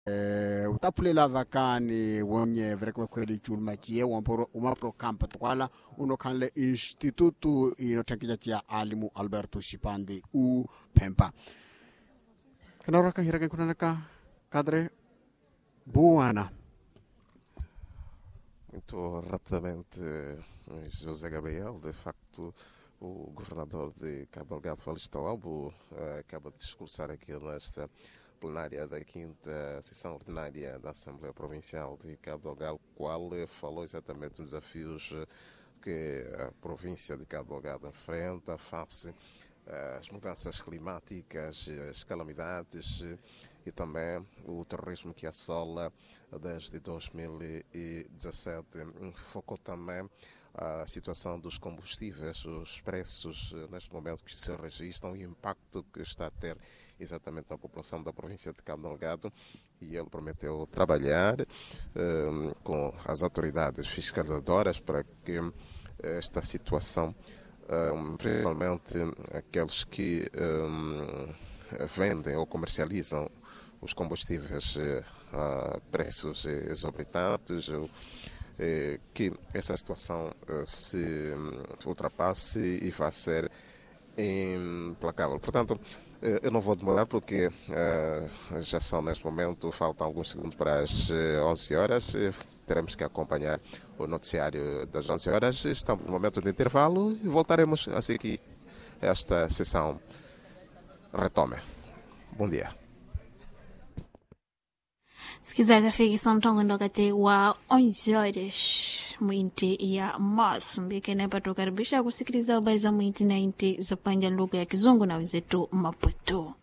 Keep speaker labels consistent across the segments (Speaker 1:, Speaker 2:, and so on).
Speaker 1: utapulela vakani wonye vereka kweli chulma chie uma pro campa twala uno kanle institutu inotankija tia alimu Alberto Shipandi u Pempa. Kanora ka hiraga kunanaka cadre buana.
Speaker 2: Muito rapidamente, José Gabriel, de facto, o governador de Cabo Delgado, Félix Talabo, acaba de discursar aqui nesta plenária da 5ª sessão ordinária da Assembleia Provincial de Cabo Delgado, qual falou exatamente dos desafios que a província de Cabo Delgado enfrenta face às mudanças climáticas, as calamidades e também o terrorismo que assola desde 2017. Focou também a situação dos combustíveis, os preços neste momento que se registram e o impacto que está a ter exatamente na população da província de Cabo Delgado, e ele prometeu trabalhar com as autoridades fiscalizadoras para que esta situação, principalmente aqueles que vendem ou comercializam os combustíveis a preços exorbitantes, que essa situação se ultrapasse e vai ser implacável. Portanto, eu não vou demorar porque já são neste momento, faltam alguns segundos para as 11 horas. Teremos que acompanhar o noticiário das 11 horas. Estamos no momento de intervalo e voltaremos assim que esta sessão retome. Bom dia.
Speaker 3: Sikizaza fikisa mtongo wakati wa 11 horas mwinti ya Mozambique na patukaribisha kusikiliza habari za mwinti na inti za panja lugha ya Kizungu na wenzetu Maputo.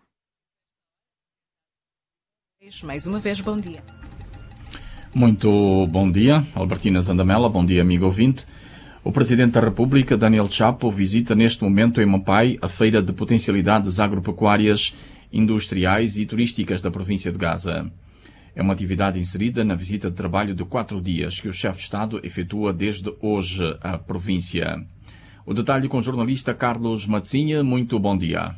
Speaker 4: Mais uma vez, bom dia.
Speaker 5: Muito bom dia, Albertina Zandamela, bom dia, amigo ouvinte. O Presidente da República, Daniel Chapo, visita neste momento em Mapai a Feira de Potencialidades Agropecuárias, Industriais e Turísticas da província de Gaza. É uma atividade inserida na visita de trabalho de 4 dias que o chefe de Estado efetua desde hoje à província. O detalhe com o jornalista Carlos Matzinha. Muito bom dia.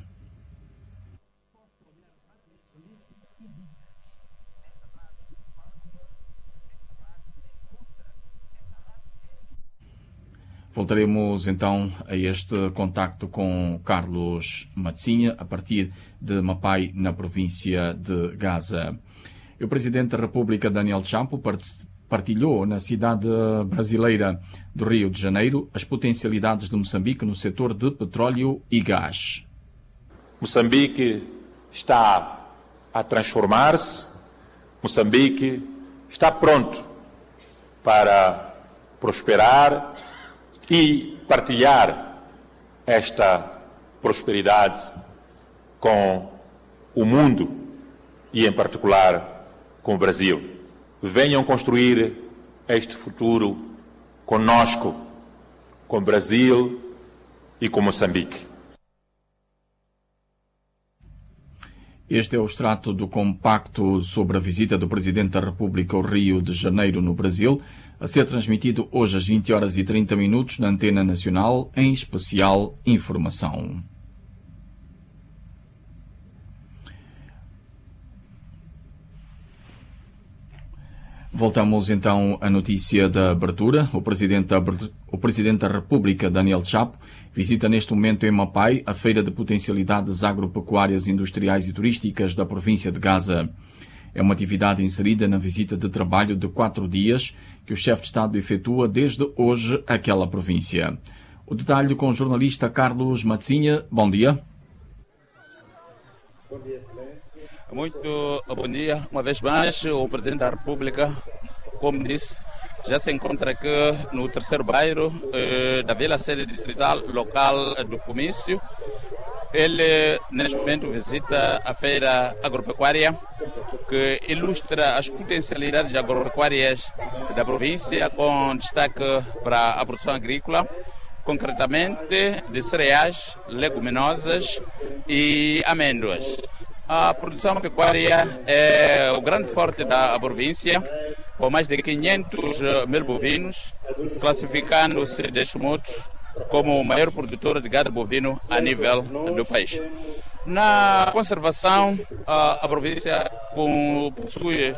Speaker 5: Voltaremos então a este contacto com Carlos Matzinha a partir de Mapai, na província de Gaza. O Presidente da República, Daniel Chapo, partilhou na cidade brasileira do Rio de Janeiro as potencialidades de Moçambique no setor de petróleo e gás.
Speaker 6: Moçambique está a transformar-se, Moçambique está pronto para prosperar e partilhar esta prosperidade com o mundo e, em particular, com o Brasil. Venham construir este futuro conosco, com o Brasil e com Moçambique.
Speaker 5: Este é o extrato do compacto sobre a visita do Presidente da República ao Rio de Janeiro, no Brasil, a ser transmitido hoje às 20 horas e 30 minutos na Antena Nacional, em especial informação. Voltamos então à notícia da abertura. O Presidente da República, Daniel Chapo, visita neste momento em Mapai a Feira de Potencialidades Agropecuárias, Industriais e Turísticas da província de Gaza. É uma atividade inserida na visita de trabalho de 4 dias que o chefe de Estado efetua desde hoje àquela província. O detalhe com o jornalista Carlos Matzinha. Bom dia.
Speaker 7: Bom dia, Excelência.
Speaker 8: Muito bom dia. Uma vez mais, o Presidente da República, como disse, já se encontra aqui no terceiro bairro da Vila Sede Distrital, local do comício. Ele, neste momento, visita a feira agropecuária, que ilustra as potencialidades agropecuárias da província, com destaque para a produção agrícola, concretamente de cereais, leguminosas e amêndoas. A produção pecuária é o grande forte da província, com mais de 500 mil bovinos, classificando-se deste modo como o maior produtor de gado bovino a nível do país. Na conservação, a província possui